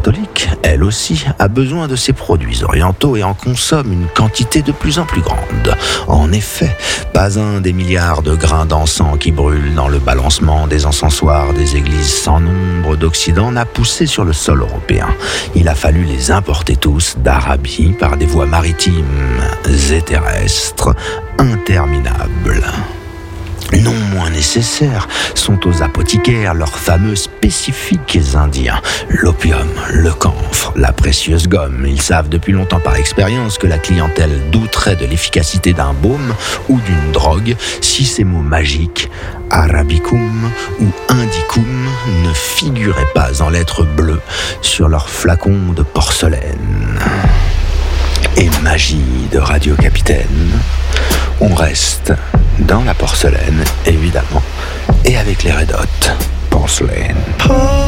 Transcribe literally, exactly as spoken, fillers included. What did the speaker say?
catholique, elle aussi, a besoin de ces produits orientaux et en consomme une quantité de plus en plus grande. En effet, pas un des milliards de grains d'encens qui brûlent dans le balancement des encensoirs des églises sans nombre d'Occident n'a poussé sur le sol européen. Il a fallu les importer tous d'Arabie par des voies maritimes et terrestres interminables. Non moins nécessaires sont aux apothicaires leurs fameux spécifiques indiens, l'opium, le camphre, la précieuse gomme. Ils savent depuis longtemps par expérience que la clientèle douterait de l'efficacité d'un baume ou d'une drogue si ces mots magiques, arabicum ou indicum, ne figuraient pas en lettres bleues sur leurs flacons de porcelaine. Et magie de Radio Capitaine, on reste dans la porcelaine, évidemment, et avec les Red Hot Porcelain.